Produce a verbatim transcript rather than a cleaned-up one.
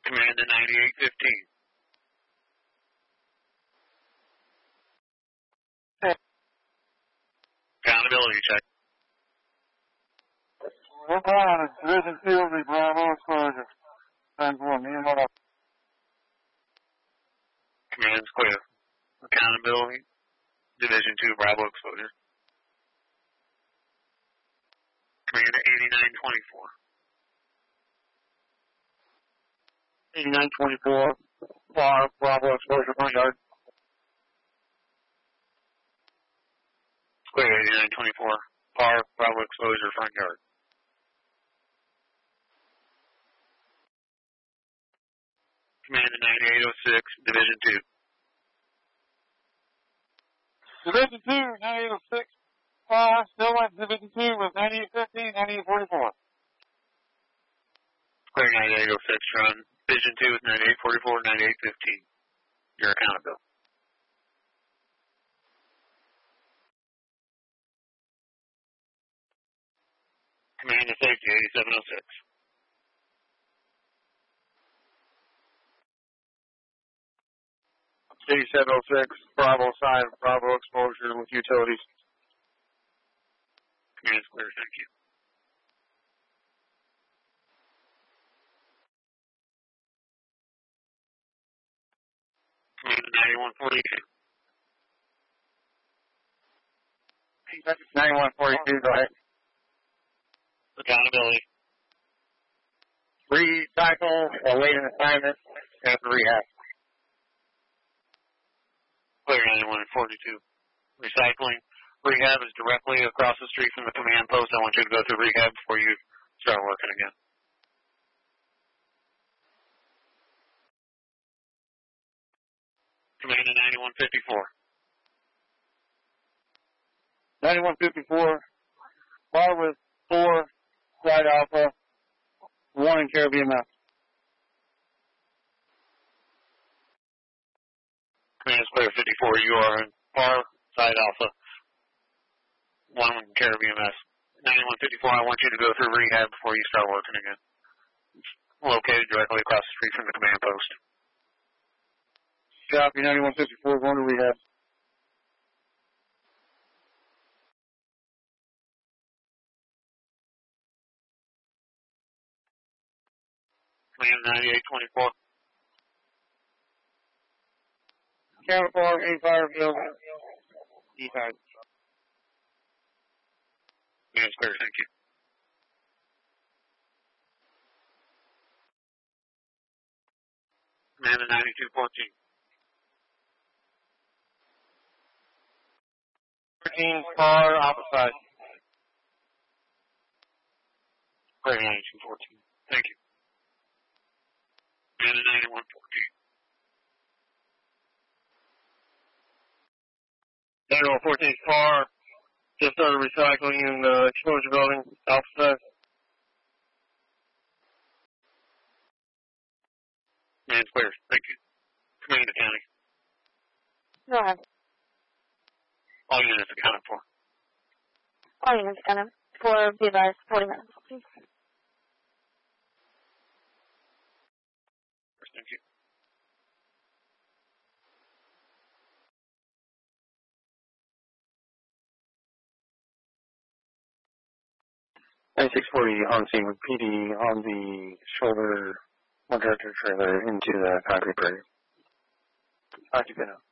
Command to ninety-eight fifteen. Accountability check. One one, Division two, the Bravo exposure. Times one, me and one up. Command's clear. Accountability, Division two, Bravo exposure. Command to eighty-nine twenty-four. eighty-nine twenty-four, far, Bravo exposure, front yard. Clear, eighty-nine twenty-four, far, Bravo exposure, front yard. Command to ninety-eight oh six, Division two. Division two, ninety-eight oh six, far, still at Division two with ninety-eight fifteen, ninety-eight forty-four. Clear, ninety-eight oh six, run. Division two with ninety-eight forty-four, ninety-eight fifteen. Your accountability. Command to safety, eighty-seven oh six. eighty-seven oh six, Bravo side, Bravo exposure with utilities. Command's clear, thank you. Command to ninety-one forty-two. ninety-one forty-two, go ahead. Accountability. Recycle, awaiting assignment, and rehab. Clear, ninety-one forty-two. Recycling. Rehab is directly across the street from the command post. I want you to go through rehab before you start working again. Command to ninety-one fifty-four. ninety-one fifty-four, bar with four, side alpha, one in Caribbean map. Command is clear, fifty-four. You are in bar, side alpha, one in Caribbean mess. ninety-one fifty-four, I want you to go through rehab before you start working again. It's located directly across the street from the command post. Copy, ninety-one fifty-four, going to rehab. Command ninety-eight twenty-four. Counterpart, A fire field, E side. Command's clear, thank you. Command ninety-two fourteen. thirteen, far, opposite side. Clear, ninety-two fourteen. Thank you. Command ninety-one fourteen. ninety-one fourteen, far, just started recycling in the exposure building, opposite side. Command's clear, thank you. Command to county. Go ahead. All units accounted for. All units accounted for. Be advised, forty minutes. Please. Thank you. ninety-six forty on scene with P D on the shoulder one tractor trailer into the concrete barrier. Occupant.